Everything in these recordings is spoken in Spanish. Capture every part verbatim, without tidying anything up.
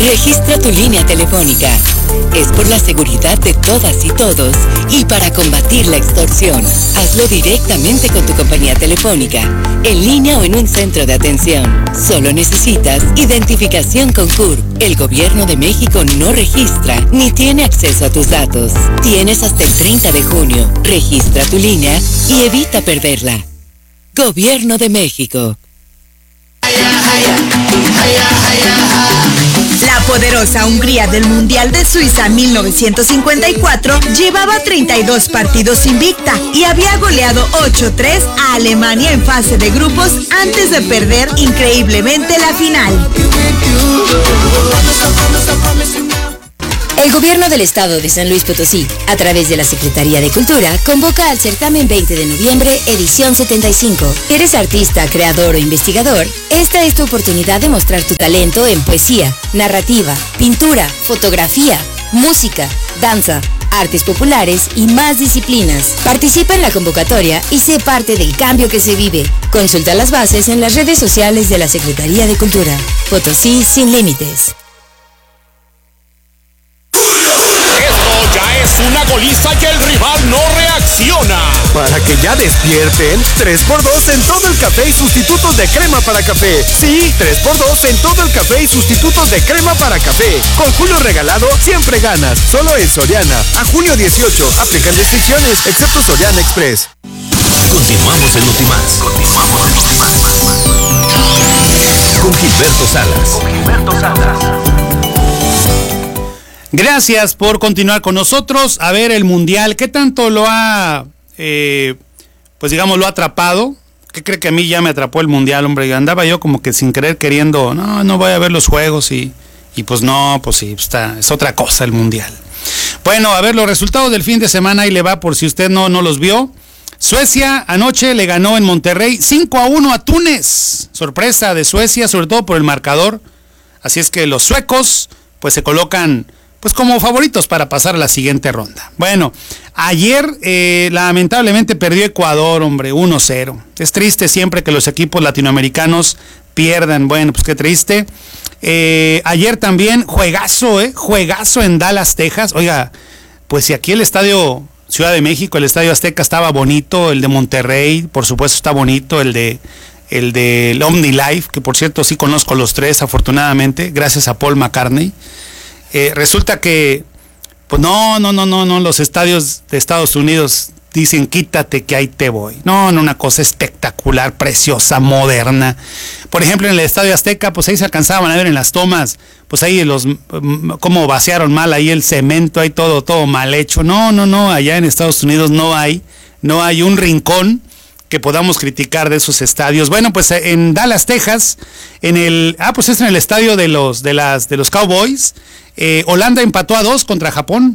Registra tu línea telefónica. Es por la seguridad de todas y todos y para combatir la extorsión. Hazlo directamente con tu compañía telefónica, en línea o en un centro de atención. Solo necesitas identificación con C U R P. El Gobierno de México no registra ni tiene acceso a tus datos. Tienes hasta el treinta de junio. Registra tu línea y evita perderla. Gobierno de México. La poderosa Hungría del Mundial de Suiza mil novecientos cincuenta y cuatro llevaba treinta y dos partidos invicta y había goleado ocho tres a Alemania en fase de grupos antes de perder increíblemente la final. El Gobierno del Estado de San Luis Potosí, a través de la Secretaría de Cultura, convoca al certamen veinte de noviembre, edición setenta y cinco. ¿Eres artista, creador o investigador? Esta es tu oportunidad de mostrar tu talento en poesía, narrativa, pintura, fotografía, música, danza, artes populares y más disciplinas. Participa en la convocatoria y sé parte del cambio que se vive. Consulta las bases en las redes sociales de la Secretaría de Cultura. Potosí sin límites. Es una goliza y el rival no reacciona. Para que ya despierten, tres por dos en todo el café y sustitutos de crema para café. Sí, tres por dos en todo el café y sustitutos de crema para café. Con Julio regalado, siempre ganas. Solo en Soriana. A junio dieciocho. Aplican restricciones, excepto Soriana Express. Continuamos en Notimás. Continuamos en Notimás. Con Gilberto Salas. Con Gilberto Salas. Gracias por continuar con nosotros. A ver, el Mundial, ¿qué tanto lo ha, eh, pues digamos, lo ha atrapado? ¿Qué cree que a mí ya me atrapó el Mundial, hombre? Andaba yo como que sin querer queriendo, no, no voy a ver los juegos y, y pues no, pues sí, está, es otra cosa el Mundial. Bueno, a ver, los resultados del fin de semana, ahí le va por si usted no, no los vio. Suecia anoche le ganó en Monterrey cinco a uno a Túnez. Sorpresa de Suecia, sobre todo por el marcador. Así es que los suecos, pues se colocan pues como favoritos para pasar a la siguiente ronda. Bueno, ayer eh, lamentablemente perdió Ecuador, hombre, uno cero. Es triste siempre que los equipos latinoamericanos pierdan. Bueno, pues qué triste. Eh, ayer también juegazo, eh, juegazo en Dallas, Texas. Oiga, pues si aquí el estadio Ciudad de México, el estadio Azteca estaba bonito, el de Monterrey, por supuesto está bonito, el de el de OmniLife, que por cierto sí conozco los tres afortunadamente, gracias a Paul McCartney. Eh, resulta que, pues no, no, no, no, no, los estadios de Estados Unidos dicen quítate que ahí te voy. No, no, una cosa espectacular, preciosa, moderna. Por ejemplo, en el Estadio Azteca, pues ahí se alcanzaban a ver en las tomas, pues ahí los, cómo vaciaron mal ahí el cemento, ahí todo, todo mal hecho. No, no, no, allá en Estados Unidos no hay, no hay un rincón que podamos criticar de esos estadios. Bueno, pues en Dallas, Texas, en el, ah, pues es en el estadio de los, de las, de los Cowboys. Eh, Holanda empató a dos contra Japón.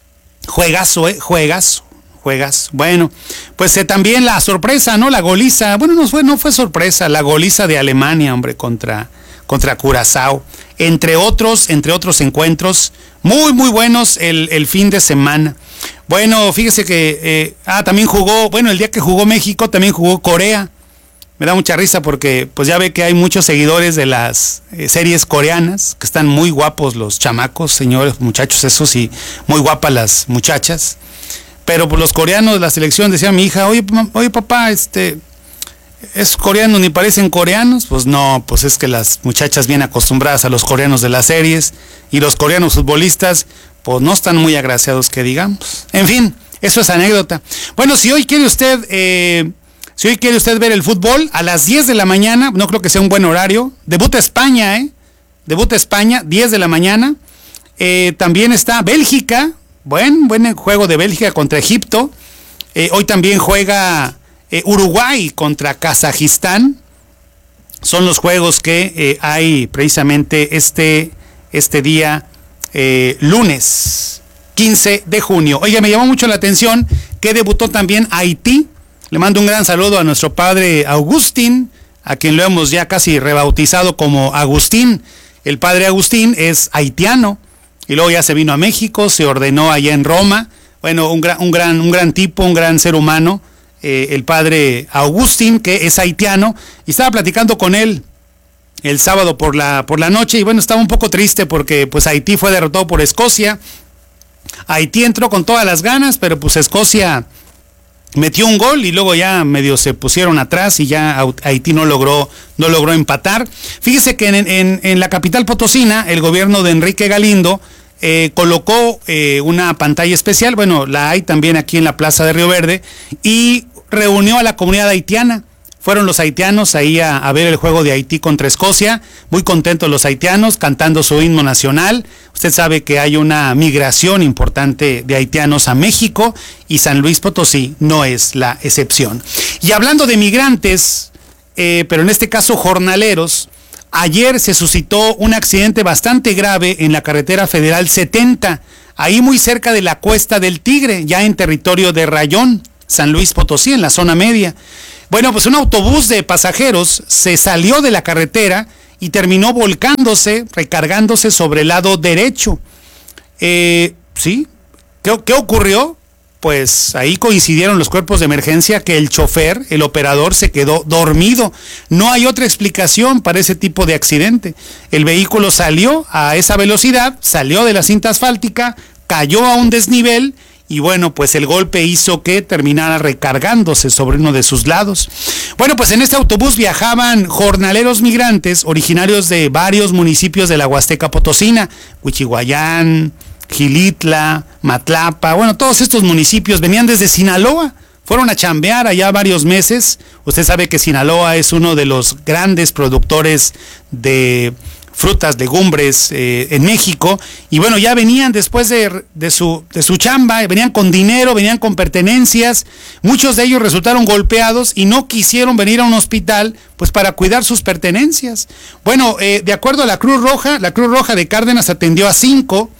Juegazo, eh, juegazo, juegazo. Bueno, pues eh, también la sorpresa, ¿no? La goliza, bueno, no fue, no fue sorpresa, la goliza de Alemania, hombre, contra, contra Curazao. Entre otros, entre otros encuentros muy, muy buenos el, el fin de semana. Bueno, fíjese que, eh, ah, también jugó, bueno, el día que jugó México, también jugó Corea. Me da mucha risa porque, pues ya ve que hay muchos seguidores de las eh, series coreanas, que están muy guapos los chamacos, señores, muchachos esos, y muy guapas las muchachas. Pero pues los coreanos, la selección, decía mi hija, oye, oye papá, este, ¿es coreano ni parecen coreanos? Pues no, pues es que las muchachas bien acostumbradas a los coreanos de las series, y los coreanos futbolistas, pues no están muy agraciados que digamos. En fin, eso es anécdota. Bueno, si hoy quiere usted, eh, si hoy quiere usted ver el fútbol, a las diez de la mañana, no creo que sea un buen horario, debuta España, ¿eh? Debuta España, diez de la mañana. Eh, también está Bélgica, buen, buen juego de Bélgica contra Egipto. Eh, hoy también juega eh, Uruguay contra Kazajistán. Son los juegos que eh, hay precisamente este, este día, eh, lunes quince de junio. Oiga, me llamó mucho la atención que debutó también Haití. Le mando un gran saludo a nuestro padre Agustín, a quien lo hemos ya casi rebautizado como Agustín. El padre Agustín es haitiano y luego ya se vino a México, se ordenó allá en Roma. Bueno, un gran, un gran, un gran tipo, un gran ser humano, eh, el padre Agustín, que es haitiano, y estaba platicando con él el sábado por la, por la noche, y bueno, estaba un poco triste porque pues Haití fue derrotado por Escocia. Haití entró con todas las ganas, pero pues Escocia metió un gol y luego ya medio se pusieron atrás y ya Haití no logró, no logró empatar. Fíjese que en, en, en la capital potosina, el gobierno de Enrique Galindo eh, colocó eh, una pantalla especial, bueno, la hay también aquí en la Plaza de Río Verde, y reunió a la comunidad haitiana. Fueron los haitianos ahí a, a ver el juego de Haití contra Escocia, muy contentos los haitianos, cantando su himno nacional. Usted sabe que hay una migración importante de haitianos a México y San Luis Potosí no es la excepción. Y hablando de migrantes, eh, pero en este caso jornaleros, ayer se suscitó un accidente bastante grave en la carretera federal setenta, ahí muy cerca de la Cuesta del Tigre, ya en territorio de Rayón, San Luis Potosí, en la zona media. Bueno, pues un autobús de pasajeros se salió de la carretera y terminó volcándose, recargándose sobre el lado derecho. Eh, ¿Sí? ¿Qué, qué ocurrió? Pues ahí coincidieron los cuerpos de emergencia que el chofer, el operador, se quedó dormido. No hay otra explicación para ese tipo de accidente. El vehículo salió a esa velocidad, salió de la cinta asfáltica, cayó a un desnivel. Y bueno, pues el golpe hizo que terminara recargándose sobre uno de sus lados. Bueno, pues en este autobús viajaban jornaleros migrantes originarios de varios municipios de la Huasteca Potosina, Huichihuayán, Gilitla, Matlapa, bueno, todos estos municipios venían desde Sinaloa, fueron a chambear allá varios meses. Usted sabe que Sinaloa es uno de los grandes productores de frutas, legumbres eh, en México, y bueno, ya venían después de, de, su, de su chamba, venían con dinero, venían con pertenencias. Muchos de ellos resultaron golpeados y no quisieron venir a un hospital pues para cuidar sus pertenencias. Bueno, eh, de acuerdo a la Cruz Roja, la Cruz Roja de Cárdenas atendió a cinco,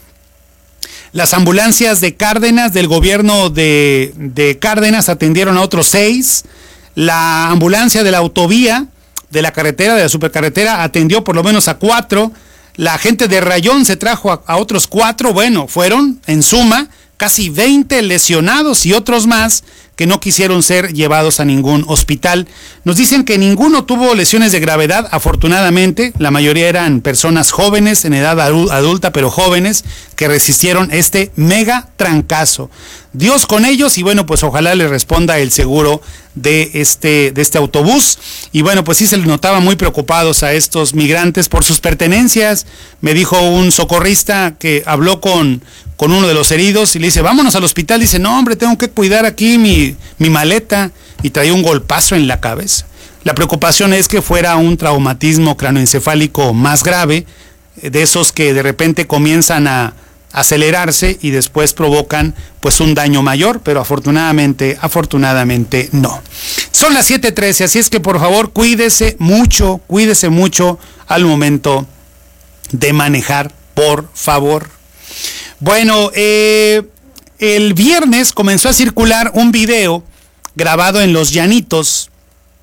las ambulancias de Cárdenas, del gobierno de, de Cárdenas, atendieron a otros seis, la ambulancia de la autovía, de la carretera, de la supercarretera, atendió por lo menos a cuatro. La gente de Rayón se trajo a, a otros cuatro. Bueno, fueron en suma casi veinte lesionados y otros más que no quisieron ser llevados a ningún hospital. Nos dicen que ninguno tuvo lesiones de gravedad, afortunadamente. La mayoría eran personas jóvenes, en edad adulta, pero jóvenes, que resistieron este mega trancazo. Dios con ellos, y bueno, pues ojalá les responda el seguro de este, de este autobús. Y bueno, pues sí se les notaba muy preocupados a estos migrantes por sus pertenencias. Me dijo un socorrista que habló con, con uno de los heridos y le dice, vámonos al hospital. Dice, no hombre, tengo que cuidar aquí mi, mi maleta, y traía un golpazo en la cabeza. La preocupación es que fuera un traumatismo cráneoencefálico más grave, de esos que de repente comienzan a acelerarse y después provocan pues un daño mayor, pero afortunadamente, afortunadamente no. Son las siete trece, así es que por favor cuídese mucho, cuídese mucho al momento de manejar, por favor. Bueno, eh, el viernes comenzó a circular un video grabado en Los Llanitos,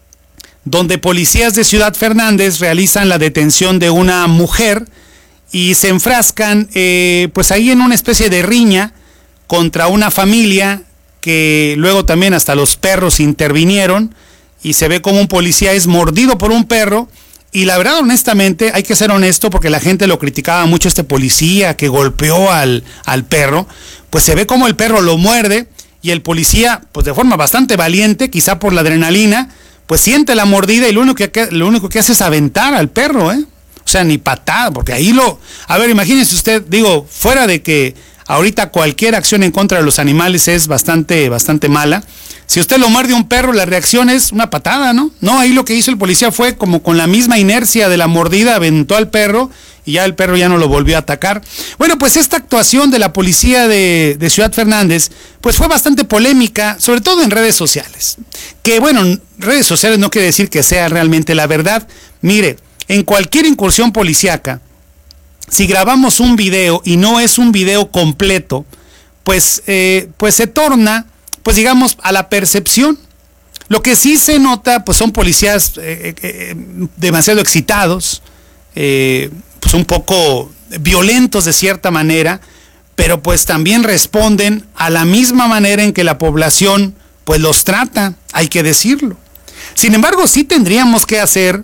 donde policías de Ciudad Fernández realizan la detención de una mujer y se enfrascan eh, pues ahí en una especie de riña contra una familia, que luego también hasta los perros intervinieron, y se ve como un policía es mordido por un perro. Y la verdad, honestamente, hay que ser honesto, porque la gente lo criticaba mucho, este policía que golpeó al, al perro. Pues se ve como el perro lo muerde y el policía, pues de forma bastante valiente, quizá por la adrenalina, pues siente la mordida y lo único que, lo único que hace es aventar al perro, ¿eh? O sea, ni patada, porque ahí lo... A ver, imagínese usted, digo, fuera de que ahorita cualquier acción en contra de los animales es bastante, bastante mala. Si usted lo muerde a un perro, la reacción es una patada, ¿no? No, ahí lo que hizo el policía fue como con la misma inercia de la mordida, aventó al perro y ya el perro ya no lo volvió a atacar. Bueno, pues esta actuación de la policía de, de Ciudad Fernández, pues fue bastante polémica, sobre todo en redes sociales. Que bueno, redes sociales no quiere decir que sea realmente la verdad. Mire, en cualquier incursión policíaca, si grabamos un video y no es un video completo, pues, eh, pues se torna, pues digamos, a la percepción. Lo que sí se nota, pues son policías eh, eh, demasiado excitados, eh, pues un poco violentos de cierta manera, pero pues también responden a la misma manera en que la población pues los trata, hay que decirlo. Sin embargo, sí tendríamos que hacer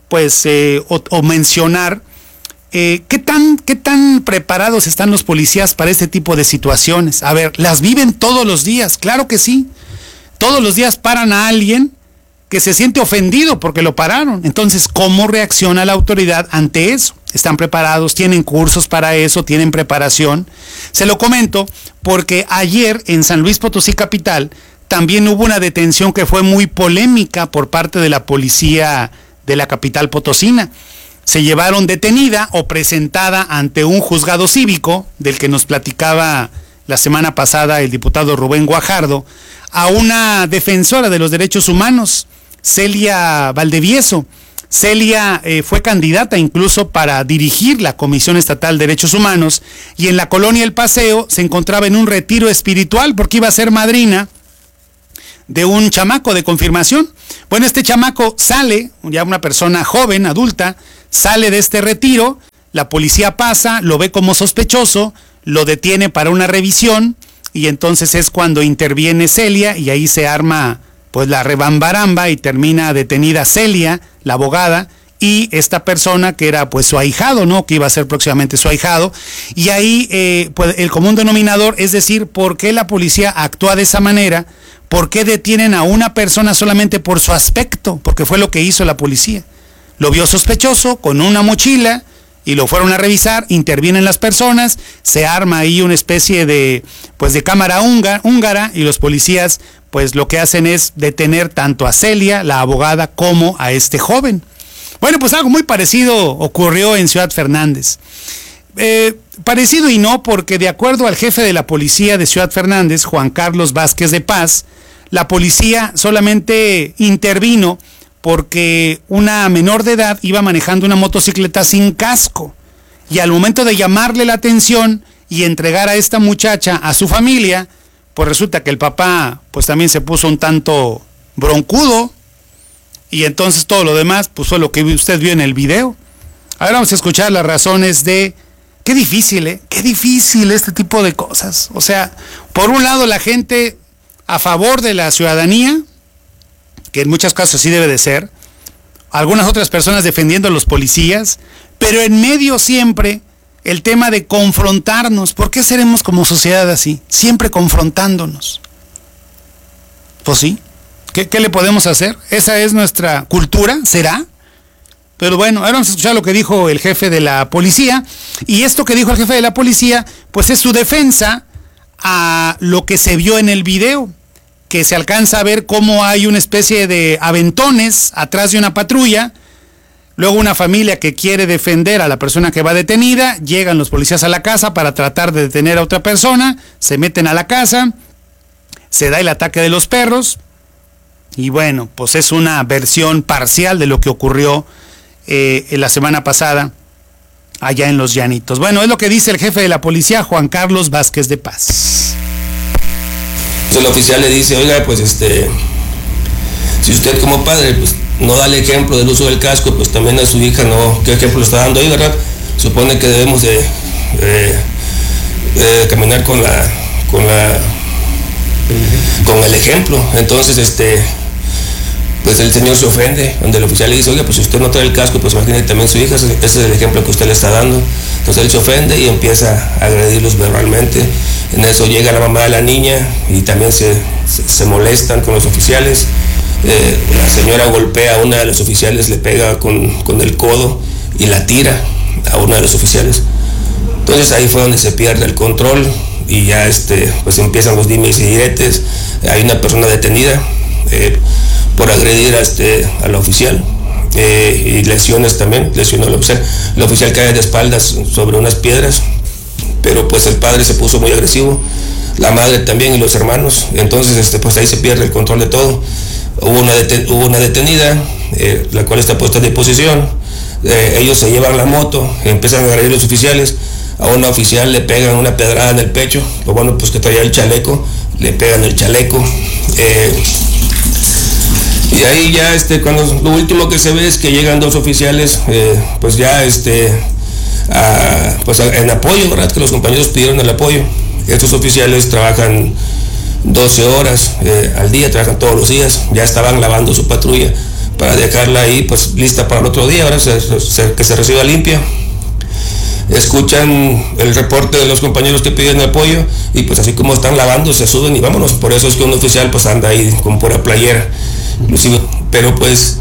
pues, eh, o, o mencionar eh, qué tan, qué tan preparados están los policías para este tipo de situaciones. A ver, ¿las viven todos los días? Claro que sí. Todos los días paran a alguien que se siente ofendido porque lo pararon. Entonces, ¿cómo reacciona la autoridad ante eso? ¿Están preparados? ¿Tienen cursos para eso? ¿Tienen preparación? Se lo comento porque ayer en San Luis Potosí capital también hubo una detención que fue muy polémica por parte de la policía de la capital potosina. Se llevaron detenida o presentada ante un juzgado cívico, del que nos platicaba la semana pasada el diputado Rubén Guajardo, a una defensora de los derechos humanos, Celia Valdevieso. Celia eh, fue candidata incluso para dirigir la Comisión Estatal de Derechos Humanos, y en la colonia El Paseo se encontraba en un retiro espiritual porque iba a ser madrina de un chamaco de confirmación. Bueno, este chamaco sale, ya una persona joven, adulta, sale de este retiro, la policía pasa, lo ve como sospechoso, lo detiene para una revisión, y entonces es cuando interviene Celia, y ahí se arma pues la rebambaramba y termina detenida Celia, la abogada, y esta persona que era pues su ahijado, ¿no? Que iba a ser próximamente su ahijado. Y ahí eh, pues el común denominador es decir, ¿por qué la policía actúa de esa manera? ¿Por qué detienen a una persona solamente por su aspecto? Porque fue lo que hizo la policía. Lo vio sospechoso con una mochila y lo fueron a revisar, intervienen las personas, se arma ahí una especie de pues de cámara húngara, y los policías pues lo que hacen es detener tanto a Celia, la abogada, como a este joven. Bueno, pues algo muy parecido ocurrió en Ciudad Fernández. Eh, parecido y no, porque de acuerdo al jefe de la policía de Ciudad Fernández, Juan Carlos Vázquez de Paz, la policía solamente intervino porque una menor de edad iba manejando una motocicleta sin casco, y al momento de llamarle la atención y entregar a esta muchacha a su familia, pues resulta que el papá pues también se puso un tanto broncudo, y entonces todo lo demás pues fue lo que usted vio en el video. Ahora vamos a escuchar las razones de... Qué difícil, ¿eh? Qué difícil este tipo de cosas. O sea, por un lado la gente a favor de la ciudadanía, que en muchos casos sí debe de ser, algunas otras personas defendiendo a los policías, pero en medio siempre el tema de confrontarnos. ¿Por qué seremos como sociedad así? Siempre confrontándonos. Pues sí. ¿Qué, qué le podemos hacer? ¿Esa es nuestra cultura? ¿Será? Pero bueno, ahora vamos a escuchar lo que dijo el jefe de la policía. Y esto que dijo el jefe de la policía, pues es su defensa a lo que se vio en el video, que se alcanza a ver cómo hay una especie de aventones atrás de una patrulla. Luego una familia que quiere defender a la persona que va detenida, llegan los policías a la casa para tratar de detener a otra persona, se meten a la casa, se da el ataque de los perros, y bueno, pues es una versión parcial de lo que ocurrió eh, la semana pasada allá en Los Llanitos. Bueno, es lo que dice el jefe de la policía, Juan Carlos Vázquez de Paz. Entonces el oficial le dice, oiga, pues este, si usted como padre, pues no da el ejemplo del uso del casco, pues también a su hija no, ¿qué ejemplo le está dando ahí, verdad? Supone que debemos de, de, de caminar con la, con la, con el ejemplo. Entonces, este, pues el señor se ofende, donde el oficial le dice, oiga, pues si usted no trae el casco, pues imagínate también su hija, ese es el ejemplo que usted le está dando. Entonces él se ofende y empieza a agredirlos verbalmente. En eso llega la mamá de la niña y también se, se, se molestan con los oficiales. Eh, la señora golpea a una de los oficiales, le pega con, con el codo y la tira a uno de los oficiales. Entonces ahí fue donde se pierde el control y ya este, pues empiezan los dimes y diretes. Hay una persona detenida eh, por agredir a este, al oficial eh, y lesiones también, lesionó al oficial. El oficial cae de espaldas sobre unas piedras, pero pues el padre se puso muy agresivo, la madre también y los hermanos. Entonces este, pues ahí se pierde el control de todo. Hubo una, deten- hubo una detenida, eh, la cual está puesta a disposición. Eh, ellos se llevan la moto, empiezan a agredir a los oficiales. A un oficial le pegan una pedrada en el pecho, lo bueno pues que traía el chaleco, le pegan el chaleco. Eh, y ahí ya, este, cuando lo último que se ve es que llegan dos oficiales, eh, pues ya este, a, pues a, en apoyo, ¿verdad? Que los compañeros pidieron el apoyo. Estos oficiales trabajan doce horas eh, al día, trabajan todos los días, ya estaban lavando su patrulla para dejarla ahí pues lista para el otro día, ahora se, se, que se reciba limpia. Escuchan el reporte de los compañeros que piden apoyo y pues así como están lavando se suben y vámonos. Por eso es que un oficial pues anda ahí con pura playera, inclusive, pero pues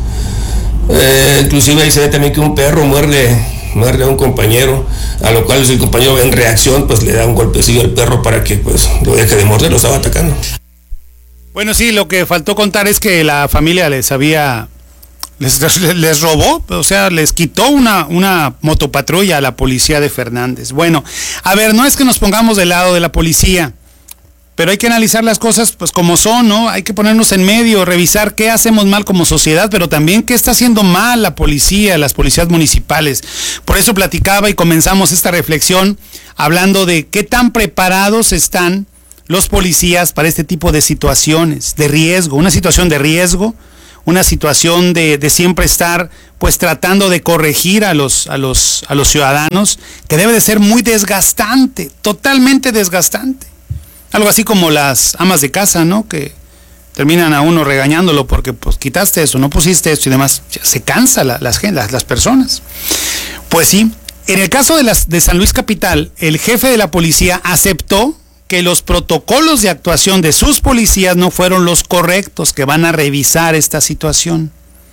eh, inclusive ahí se ve también que un perro muerde muerde a un compañero, a lo cual el compañero en reacción pues le da un golpecillo al perro para que pues lo deje de morder, lo estaba atacando. Bueno, sí, lo que faltó contar es que la familia les había Les, les robó, o sea, les quitó una, una motopatrulla a la policía de Fernández. Bueno, a ver, no es que nos pongamos del lado de la policía, pero hay que analizar las cosas pues como son, ¿no? Hay que ponernos en medio, revisar qué hacemos mal como sociedad, pero también qué está haciendo mal la policía, las policías municipales. Por eso platicaba y comenzamos esta reflexión hablando de qué tan preparados están los policías para este tipo de situaciones, de riesgo, una situación de riesgo, una situación de, de siempre estar pues tratando de corregir a los, a los, a los ciudadanos, que debe de ser muy desgastante, totalmente desgastante. Algo así como las amas de casa, ¿no? Que terminan a uno regañándolo porque pues quitaste eso, no pusiste esto y demás. Se cansa la, las, las, las personas. Pues sí, en el caso de, las, de San Luis Capital, el jefe de la policía aceptó que los protocolos de actuación de sus policías no fueron los correctos, que van a revisar esta situación.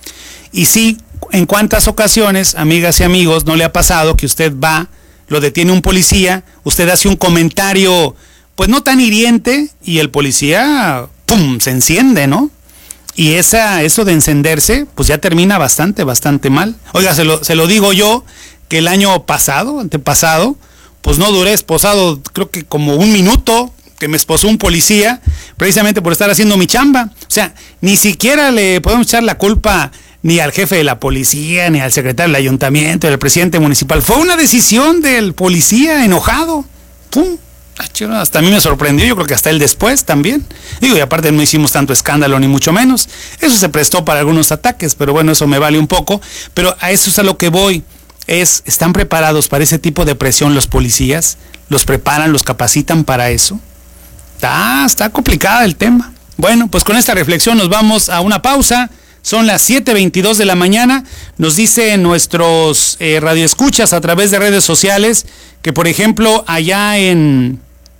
Y sí, en cuántas ocasiones, amigas y amigos, no le ha pasado que usted va, lo detiene un policía, usted hace un comentario, pues no tan hiriente, y el policía, ¡pum!, se enciende, ¿no? Y esa, eso de encenderse, pues ya termina bastante, bastante mal. Oiga, se lo, se lo digo yo, que el año pasado, antepasado, pues no duré esposado, creo que como un minuto, que me esposó un policía, precisamente por estar haciendo mi chamba. O sea, ni siquiera le podemos echar la culpa ni al jefe de la policía, ni al secretario del ayuntamiento, ni al presidente municipal. Fue una decisión del policía enojado. ¡Pum! Hasta a mí me sorprendió, yo creo que hasta él después también. Digo, y aparte no hicimos tanto escándalo, ni mucho menos. Eso se prestó para algunos ataques, pero bueno, eso me vale un poco. Pero a eso es a lo que voy. Es, ¿están preparados para ese tipo de presión los policías? ¿Los preparan, los capacitan para eso? Está, está complicado el tema. Bueno, pues con esta reflexión nos vamos a una pausa. Son las siete veintidós de la mañana. Nos dicen nuestros eh, radioescuchas a través de redes sociales que, por ejemplo, allá en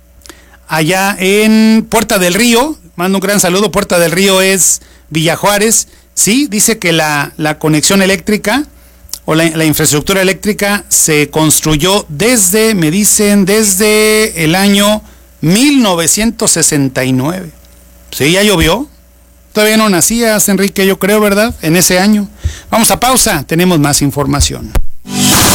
allá en Puerta del Río, mando un gran saludo. Puerta del Río es Villa Juárez. Sí, dice que la, la conexión eléctrica o la, la infraestructura eléctrica se construyó desde, me dicen, desde el año mil novecientos sesenta y nueve. Sí, ya llovió. Todavía no nacías, Enrique, yo creo, ¿verdad? En ese año. Vamos a pausa, tenemos más información.